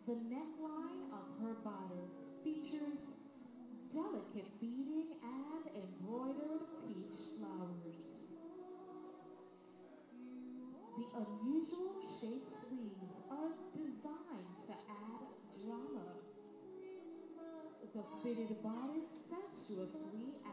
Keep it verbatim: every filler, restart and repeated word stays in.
The neckline of her bodice features delicate beading and embroidered peach flowers. The unusual shaped sleeves are designed to add drama. The fitted bodice sensuously